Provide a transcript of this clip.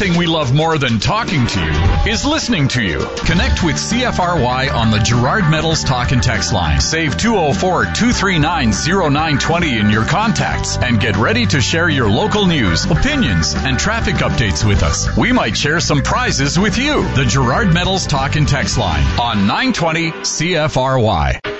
thing we love more than talking to you is listening to you. Connect with CFRY on the Gerard Metals Talk and Text line. Save 204-239-0920 in your contacts and get ready to share your local news, opinions, and traffic updates with us. We might share some prizes with you. The Gerard Metals Talk and Text line on 920 CFRY.